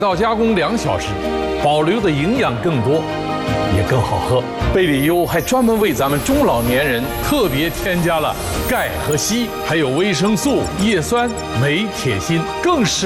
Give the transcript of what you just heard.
到加工2小时，保留的营养更多，也更好喝。贝里优还专门为咱们中老年人特别添加了钙和硒，还有维生素、叶酸、镁、铁、锌，更是。